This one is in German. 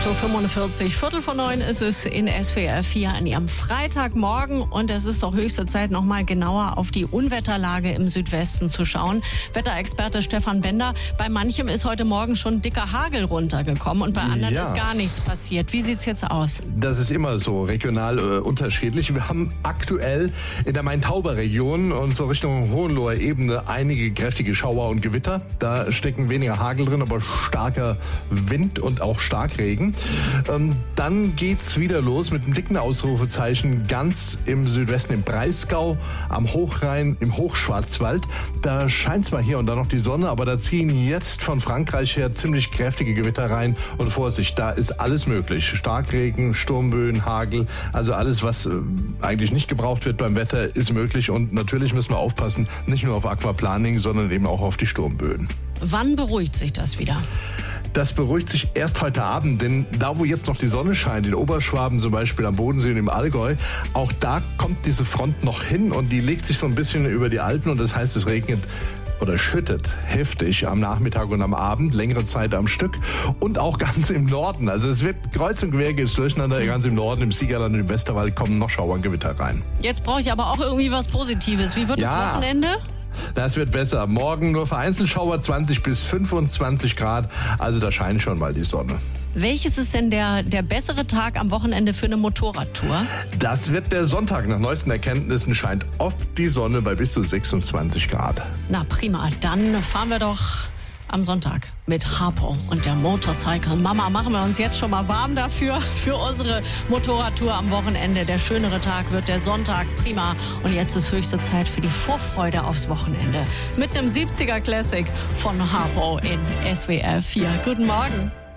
8.45 Uhr, Viertel vor 9 ist es in SWR 4 an Ihrem Freitagmorgen. Und es ist doch höchste Zeit, noch mal genauer auf die Unwetterlage im Südwesten zu schauen. Wetterexperte Stefan Bender, bei manchem ist heute Morgen schon dicker Hagel runtergekommen und bei anderen ist gar nichts passiert. Wie sieht's jetzt aus? Das ist immer so regional unterschiedlich. Wir haben aktuell in der Main-Tauber-Region und so Richtung Hohenloher Ebene einige kräftige Schauer und Gewitter. Da stecken weniger Hagel drin, aber starker Wind und auch Starkregen. Dann geht's wieder los mit einem dicken Ausrufezeichen ganz im Südwesten, im Breisgau, am Hochrhein, im Hochschwarzwald. Da scheint zwar hier und da noch die Sonne, aber da ziehen jetzt von Frankreich her ziemlich kräftige Gewitter rein. Und Vorsicht, da ist alles möglich. Starkregen, Sturmböen, Hagel, also alles, was eigentlich nicht gebraucht wird beim Wetter, ist möglich. Und natürlich müssen wir aufpassen, nicht nur auf Aquaplaning, sondern eben auch auf die Sturmböen. Wann beruhigt sich das wieder? Das beruhigt sich erst heute Abend, denn da, wo jetzt noch die Sonne scheint, in Oberschwaben zum Beispiel, am Bodensee und im Allgäu, auch da kommt diese Front noch hin und die legt sich so ein bisschen über die Alpen und das heißt, es regnet oder schüttet heftig am Nachmittag und am Abend, längere Zeit am Stück und auch ganz im Norden. Also es wird kreuz und quer geht's durcheinander, ganz im Norden, im Siegerland und im Westerwald kommen noch Schauer und Gewitter rein. Jetzt brauche ich aber auch irgendwie was Positives. Wie wird das Wochenende? Das wird besser. Morgen nur vereinzelt Schauer, 20 bis 25 Grad. Also da scheint schon mal die Sonne. Welches ist denn der bessere Tag am Wochenende für eine Motorradtour? Das wird der Sonntag. Nach neuesten Erkenntnissen scheint oft die Sonne bei bis zu 26 Grad. Na prima, dann fahren wir doch am Sonntag mit Harpo und der Motorcycle Mama. Machen wir uns jetzt schon mal warm dafür, für unsere Motorradtour am Wochenende. Der schönere Tag wird der Sonntag, prima. Und jetzt ist höchste Zeit für die Vorfreude aufs Wochenende. Mit einem 70er Classic von Harpo in SWR 4. Guten Morgen.